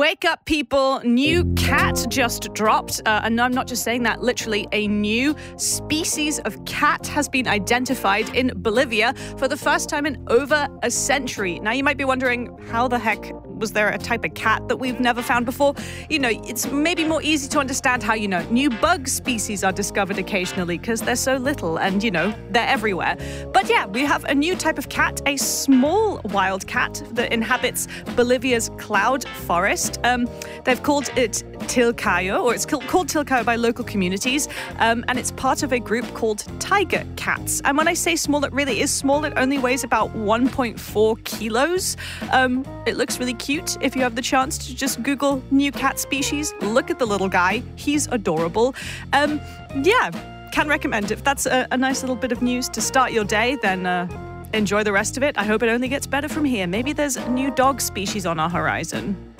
Wake up, people. New cat just dropped. And I'm not just saying that. Literally, a new species of cat has been identified in Bolivia for the first time in over a century. Now, you might be wondering, how the heck was there a type of cat that we've never found before? You know, it's maybe more easy to understand how, new bug species are discovered occasionally because they're so little and, they're everywhere. But yeah, we have a new type of cat, a small wild cat that inhabits Bolivia's cloud forest. They've called it Tilcayo, or it's called Tilcayo by local communities, and it's part of a group called tiger cats. And when I say small, it really is small. It only weighs about 1.4 kilos. It looks really cute. If you have the chance to just Google new cat species, look at the little guy. He's adorable. Can recommend. If that's a nice little bit of news to start your day, then enjoy the rest of it. I hope it only gets better from here. Maybe there's a new dog species on our horizon.